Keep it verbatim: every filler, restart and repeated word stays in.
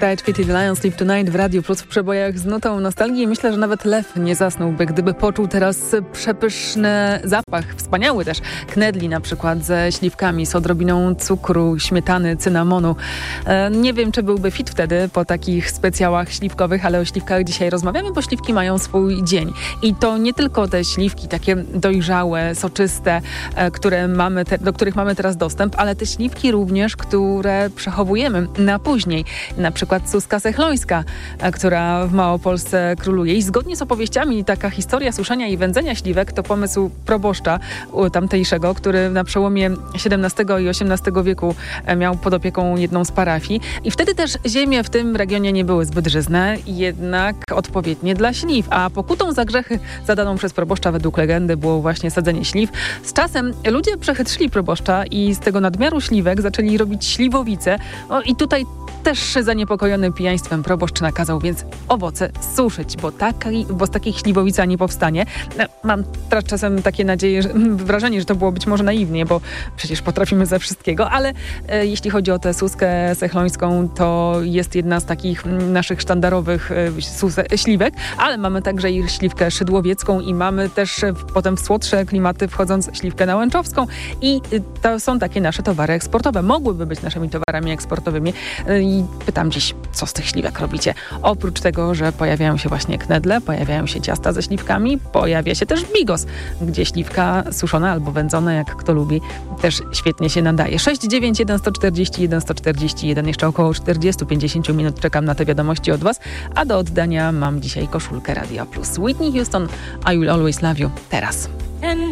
Style Pity the Lions Sleep Tonight w Radiu Plus w przebojach z nutą nostalgii. Myślę, że nawet lew nie zasnąłby, gdyby poczuł teraz przepyszny zapach, wspaniały też, knedli na przykład ze śliwkami, z odrobiną cukru, śmietany, cynamonu. E, nie wiem, czy byłby fit wtedy po takich specjałach śliwkowych, ale o śliwkach dzisiaj rozmawiamy, bo śliwki mają swój dzień. I to nie tylko te śliwki takie dojrzałe, soczyste, e, które mamy te, do których mamy teraz dostęp, ale te śliwki również, które przechowujemy na później. Na przykład Suska Sechlońska, która w Małopolsce króluje. I zgodnie z opowieściami taka historia suszenia i wędzenia śliwek to pomysł proboszcza tamtejszego, który na przełomie siedemnastego i osiemnastego wieku miał pod opieką jedną z parafii. I wtedy też ziemie w tym regionie nie były zbyt żyzne, jednak odpowiednie dla śliw. A pokutą za grzechy zadaną przez proboszcza według legendy było właśnie sadzenie śliw. Z czasem ludzie przechytrzyli proboszcza i z tego nadmiaru śliwek zaczęli robić śliwowice. O, i tutaj też zaniepokojony pijaństwem proboszcz nakazał więc owoce suszyć, bo, taki, bo z takich śliwowica nie powstanie. Mam teraz czasem takie nadzieje, że, wrażenie, że to było być może naiwnie, bo przecież potrafimy ze wszystkiego, ale e, jeśli chodzi o tę Suskę Sechlońską, to jest jedna z takich naszych sztandarowych e, suse, śliwek, ale mamy także i śliwkę szydłowiecką i mamy też e, potem w słodsze klimaty wchodząc śliwkę nałęczowską i e, to są takie nasze towary eksportowe. Mogłyby być naszymi towarami eksportowymi. E, I pytam dziś, co z tych śliwek robicie? Oprócz tego, że pojawiają się właśnie knedle, pojawiają się ciasta ze śliwkami, pojawia się też bigos, gdzie śliwka suszona albo wędzona, jak kto lubi, też świetnie się nadaje. sześć dziewięć jeden sto czterdzieści jeden sto czterdzieści jeden. Jeszcze około czterdzieści do pięćdziesięciu minut czekam na te wiadomości od Was, a do oddania mam dzisiaj koszulkę Radia Plus. Whitney Houston, I Will Always Love You. Teraz. And